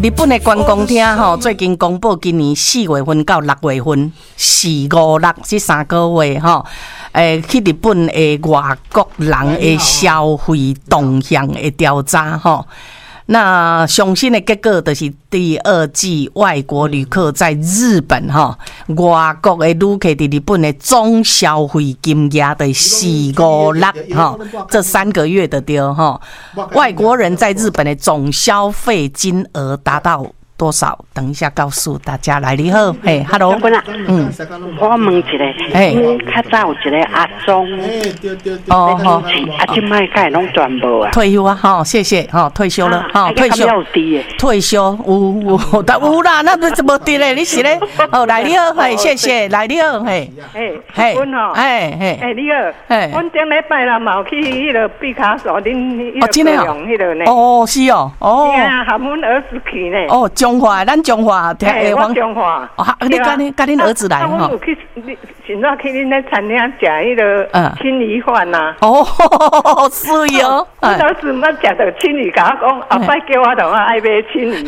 日本的观光厅吼，最近公布今年4月份到6月份，4、5、6这3个月吼，去日本的外国人的消费动向的调查吼。那上新的结果就是第2季外国旅客在日本哈，外国的旅客在日本的总消费金额的4、5、6哈，这3个月的对哈，外国人在日本的总消费金额达到多少？等一下告诉大家。来，你好，嘿 ，Hello， 我问一下，较早有一个阿宗， 哦吼， 即摆该拢全部啊， 退休啊，哈，谢谢，哈，退休了，哈，退休，退休，有啦，那怎么低嘞？你是咧？哦，来你好，嘿，谢谢，来你好，嘿， 嘿，阮吼， 嘿， 你好，阮顶礼拜啦，嘛有去迄个毕卡索，恁迄个用迄个呢？ 哦，是哦，哦， 含阮儿子去呢。 哦，中华，咱中华， 我中华。 你跟恁儿子来哈？ 我有去，现在去恁那餐厅食迄个青鱼饭呐。 哦，是哦。 我儿子捌食到青鱼，甲我讲，后摆叫我同我爱买青鱼。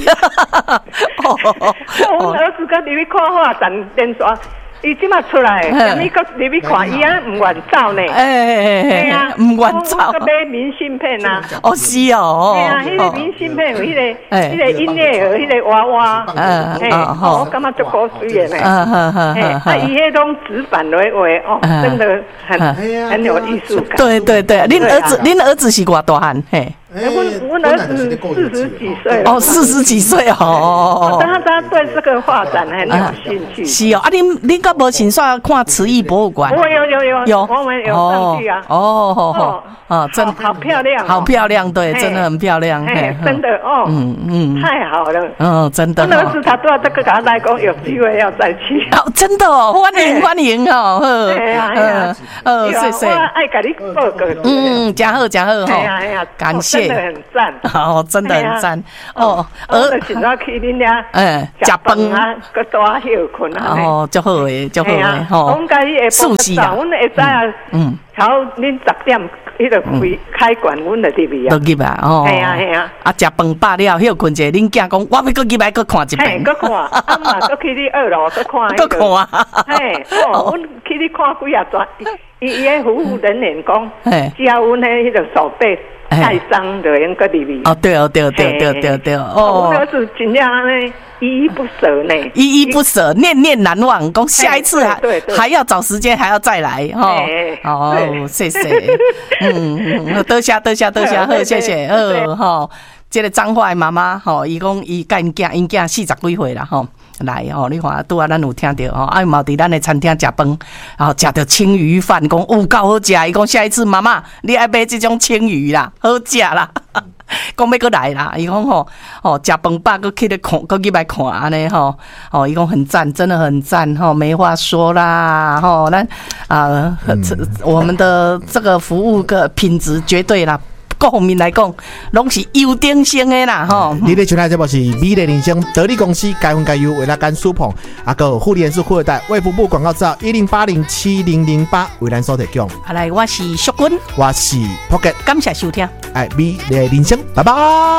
我儿子佮入去看画展电视。伊即马出来，啥物搁入去看，伊啊唔愿走呢。对啊， 唔愿走。 我买明信片啊。 哦，是哦。 对啊，迄个明信片有迄个音乐盒，迄个娃娃。我感觉足够水的呢。伊迄种纸板来画，哦，真的很有艺术感。 对，恁儿子是偌大汉？嘿。 我儿子40几岁了。 哦，40几岁哦。 他对这个画展很有兴趣。 是哦，啊，恁敢无先煞看慈义博物馆？ 有，我们有上去啊。 哦，真好漂亮， 好漂亮，对，真的很漂亮， 真的哦，太好了， 真的。 我儿子他对这个他来讲，有机会要再去。 哦，真的哦，欢迎哦，谢谢。 我爱给你报告。 真好哈，感谢。 真的很赞， 哦，真的很赞哦。现在去恁遐， 吃饭啊，搁大休困啊。 哦，足好诶，足好诶，吼。 我介下晡早，阮会知啊，朝恁10点迄个开馆，阮就入去啊。 入去啊，哦。系啊。啊，食饭饱了，休困者，恁囝讲，我要搁入来搁看一遍。 搁看，啊嘛，搁去你2楼搁看。 搁看。 阮去你看几啊转，伊迄服务人员讲，只要阮迄个手背。太脏的人搁入去。哦， 对。 哦，我儿子真正呢，依依不舍呢， 依依不舍，念念难忘。讲下一次还要找时间，还要再来哈。哦，谢谢。多谢，好，谢谢。哈，这个彰化的妈妈，吼，伊讲伊甲因囝40几岁啦，吼。来吼，你看拄啊，咱有听到吼，嘛伫咱的餐厅食饭，然后食到青鱼饭，讲够好食。伊讲下一次妈妈，你爱买这种青鱼啦，好食啦。讲要搁来啦，伊讲吼，食饭饱搁去咧看，搁入来看安尼吼，伊讲很赞，真的很赞吼，没话说啦吼，咱我们的这个服务个品质绝对啦。各方面来讲，拢是优等生的啦，吼！ 你咧收听节目是美丽人生得力公司该分该优为咱干苏捧，个护理人士富二代卫福部广告照10807008为咱所提供。 来，我是淑君， 我是 Pocket， 感谢收听， 美丽人生，拜拜。